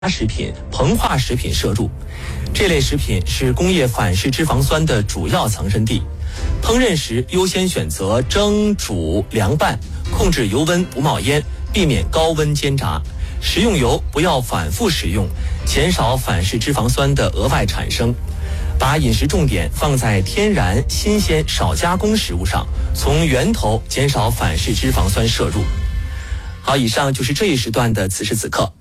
食品、膨化食品摄入。这类食品是工业反式脂肪酸的主要藏身地。烹饪时优先选择蒸、煮、凉拌，控制油温不冒烟，避免高温煎炸。食用油不要反复使用，减少反式脂肪酸的额外产生。把饮食重点放在天然、新鲜、少加工食物上，从源头减少反式脂肪酸摄入。好，以上就是这一时段的此时此刻。